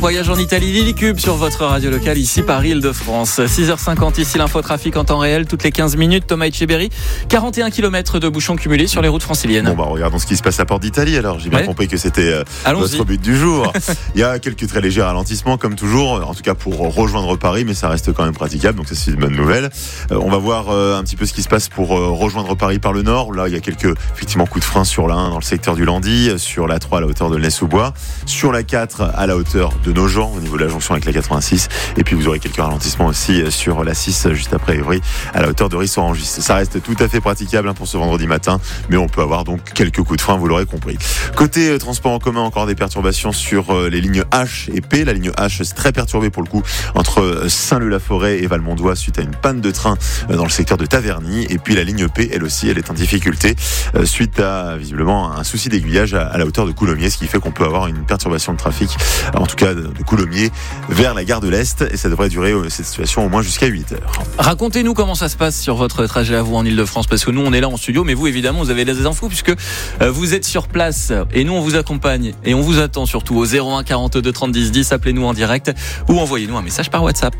Voyage en Italie, Lily Cube sur votre radio locale, ici Paris-Île-de-France. 6h50, ici l'infotrafic en temps réel, toutes les 15 minutes. Thomas Etcheberry, 41 km de bouchons cumulés sur les routes franciliennes. Regardons ce qui se passe à Porte d'Italie alors. J'ai bien compris que c'était votre but du jour. Il y a quelques très légers ralentissements comme toujours, en tout cas pour rejoindre Paris, mais ça reste quand même praticable, donc ça c'est une bonne nouvelle. On va voir un petit peu ce qui se passe pour rejoindre Paris par le nord. Là il y a quelques effectivement coups de frein sur la 1 dans le secteur du Landy, sur la 3 à la hauteur de Nez-sous-Bois, sur la 4 à la hauteur de Nogent au niveau de la jonction avec la 86, et puis vous aurez quelques ralentissements aussi sur la 6 juste après Ivry à la hauteur de Ris-Orangis. Ça reste tout à fait praticable pour ce vendredi matin, mais on peut avoir donc quelques coups de frein, vous l'aurez compris. Côté transport en commun, encore des perturbations sur les lignes H et P. La ligne H c'est très perturbée pour le coup entre Saint-Leu-la-Forêt et Valmondois suite à une panne de train dans le secteur de Taverny, et puis la ligne P elle aussi elle est en difficulté suite à visiblement un souci d'aiguillage à la hauteur de Coulommiers, ce qui fait qu'on peut avoir une perturbation de trafic, en tout cas de Coulommiers vers la gare de l'Est, et ça devrait durer cette situation au moins jusqu'à 8h. Racontez-nous comment ça se passe sur votre trajet à vous en Ile-de-France, parce que nous on est là en studio, mais vous évidemment vous avez des infos puisque vous êtes sur place et nous on vous accompagne et on vous attend surtout au 01 42 30 10 10. Appelez-nous en direct ou envoyez-nous un message par WhatsApp.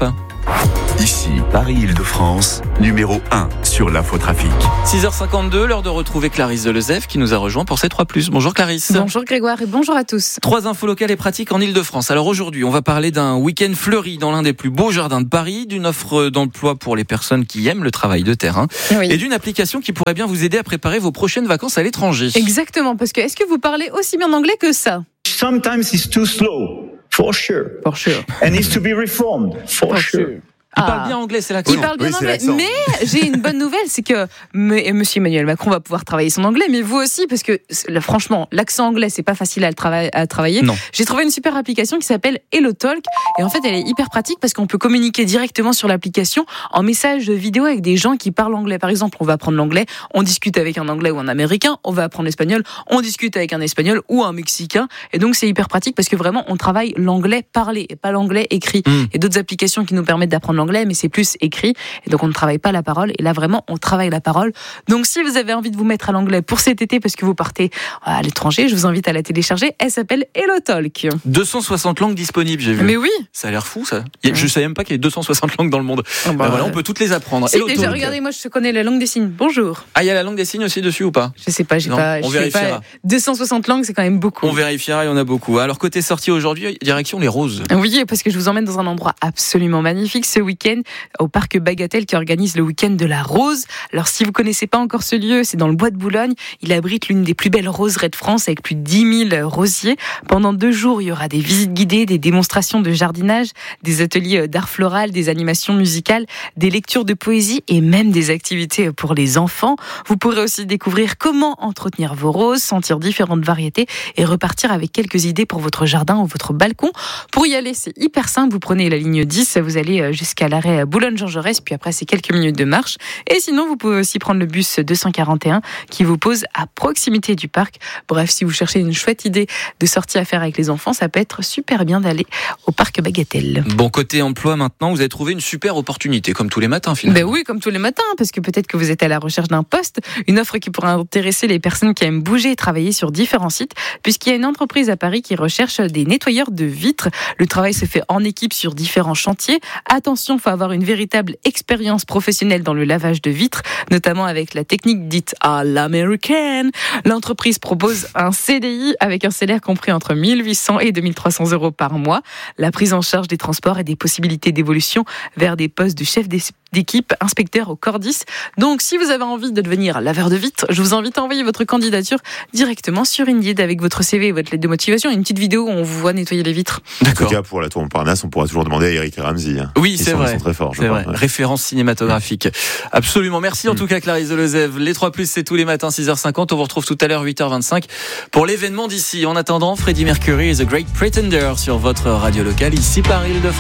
Ici Paris-Île-de-France, numéro 1 sur l'infotrafic. 6h52, l'heure de retrouver Clarisse Delezève qui nous a rejoint pour C3+. Bonjour Clarisse. Bonjour Grégoire et bonjour à tous. 3 infos locales et pratiques en Ile-de-France. Alors aujourd'hui, on va parler d'un week-end fleuri dans l'un des plus beaux jardins de Paris, d'une offre d'emploi pour les personnes qui aiment le travail de terrain, et d'une application qui pourrait bien vous aider à préparer vos prochaines vacances à l'étranger. Exactement, parce que est-ce que vous parlez aussi bien anglais que ça? Sometimes it's too slow, for sure. For sure. And needs to be reformed, for sure. Il parle bien anglais, c'est l'accent. Il parle bien anglais, mais j'ai une bonne nouvelle, c'est que Monsieur Emmanuel Macron va pouvoir travailler son anglais, mais vous aussi, parce que franchement, l'accent anglais, c'est pas facile à travailler. Non. J'ai trouvé une super application qui s'appelle HelloTalk, et en fait, elle est hyper pratique parce qu'on peut communiquer directement sur l'application en message vidéo avec des gens qui parlent anglais. Par exemple, on va apprendre l'anglais, on discute avec un anglais ou un américain, on va apprendre l'espagnol, on discute avec un espagnol ou un mexicain, et donc c'est hyper pratique parce que vraiment, on travaille l'anglais parlé et pas l'anglais écrit. Il y a d'autres applications qui nous permettent d'apprendre l'anglais, mais c'est plus écrit, et donc on ne travaille pas la parole, et là vraiment on travaille la parole. Donc si vous avez envie de vous mettre à l'anglais pour cet été parce que vous partez à l'étranger, je vous invite à la télécharger. Elle s'appelle HelloTalk. 260 langues disponibles, j'ai vu. Mais oui. Je Ça a l'air fou ça. Je savais même pas qu'il y avait 260 langues dans le monde. Voilà, on peut toutes les apprendre. Si, déjà, regardez, moi je connais la langue des signes. Bonjour. Ah, il y a la langue des signes aussi dessus ou pas? Je sais pas, on vérifiera. 260 langues, c'est quand même beaucoup. On vérifiera, il y en a beaucoup. Alors côté sortie aujourd'hui, direction les Roses. Oui, parce que je vous emmène dans un endroit absolument magnifique ce week-end, au parc Bagatelle qui organise le week-end de la rose. Alors si vous connaissez pas encore ce lieu, c'est dans le bois de Boulogne. Il abrite l'une des plus belles roseraies de France avec plus de 10 000 rosiers. Pendant 2 jours, il y aura des visites guidées, des démonstrations de jardinage, des ateliers d'art floral, des animations musicales, des lectures de poésie et même des activités pour les enfants. Vous pourrez aussi découvrir comment entretenir vos roses, sentir différentes variétés et repartir avec quelques idées pour votre jardin ou votre balcon. Pour y aller, c'est hyper simple. Vous prenez la ligne 10, vous allez jusqu'à l'arrêt Boulogne-Jean Jaurès, puis après c'est quelques minutes de marche. Et sinon, vous pouvez aussi prendre le bus 241 qui vous pose à proximité du parc. Bref, si vous cherchez une chouette idée de sortie à faire avec les enfants, ça peut être super bien d'aller au parc Bagatelle. Bon, côté emploi maintenant, vous avez trouvé une super opportunité, comme tous les matins finalement. Ben oui, comme tous les matins, parce que peut-être que vous êtes à la recherche d'un poste, une offre qui pourrait intéresser les personnes qui aiment bouger et travailler sur différents sites, puisqu'il y a une entreprise à Paris qui recherche des nettoyeurs de vitres. Le travail se fait en équipe sur différents chantiers. Attention, il faut avoir une véritable expérience professionnelle dans le lavage de vitres, notamment avec la technique dite à l'américaine. L'entreprise propose un CDI avec un salaire compris entre 1 800 et 2 300 € par mois, la prise en charge des transports et des possibilités d'évolution vers des postes de chef d'équipe, inspecteur au corps 10. Donc, si vous avez envie de devenir laveur de vitres, je vous invite à envoyer votre candidature directement sur Indeed avec votre CV et votre lettre de motivation et une petite vidéo où on vous voit nettoyer les vitres. D'accord. En tout cas, pour la Tour Montparnasse, on pourra toujours demander à Eric et Ramsey. Oui, c'est vrai. Ils sont très forts, c'est vrai. Référence cinématographique. Absolument. Merci en tout cas, Clarisse Delezève. Les 3+, c'est tous les matins, 6h50. On vous retrouve tout à l'heure, 8h25, pour l'événement d'ici. En attendant, Freddie Mercury et The Great Pretender sur votre radio locale, ici Paris-Île-de-France.